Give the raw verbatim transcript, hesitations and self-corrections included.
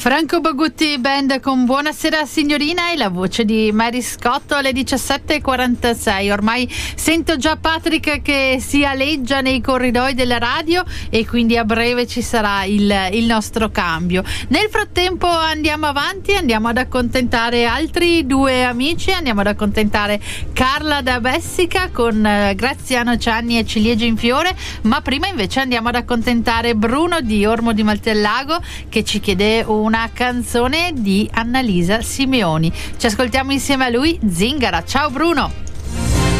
Franco Bagutti Band con Buonasera signorina e la voce di Mary Scott alle diciassette e quarantasei. Ormai sento già Patrick che si aleggia nei corridoi della radio e quindi a breve ci sarà il, il nostro cambio. Nel frattempo andiamo avanti, andiamo ad accontentare altri due amici, andiamo ad accontentare Carla da Bessica con eh, Graziano Cianni e Ciliegie in fiore, ma prima invece andiamo ad accontentare Bruno di Ormo di Maltellago che ci chiede una canzone di Annalisa Simeoni. Ci ascoltiamo insieme a lui, Zingara. Ciao Bruno.